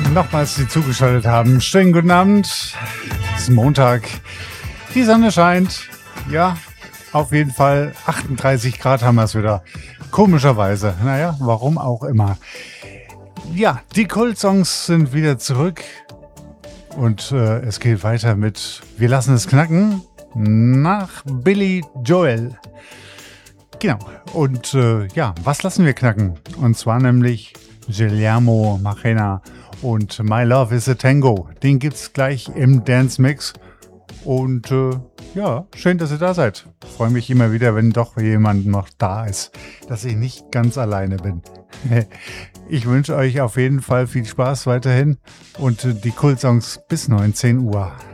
nochmals Sie zugeschaltet haben. Schönen guten Abend. Es ist Montag. Die Sonne scheint. Ja, auf jeden Fall 38 Grad haben wir es wieder. Komischerweise. Naja, warum auch immer. Ja, die Kult-Songs sind wieder zurück. Und es geht weiter mit Wir lassen es knacken nach Billy Joel. Genau. Und ja, was lassen wir knacken? Und zwar nämlich Guillermo Marchena und My Love is a Tango. Den gibt's gleich im Dance Mix. Und ja, schön, dass ihr da seid. Freue mich immer wieder, wenn doch jemand noch da ist, dass ich nicht ganz alleine bin. Ich wünsche euch auf jeden Fall viel Spaß weiterhin und die Kult-Songs bis 19 Uhr.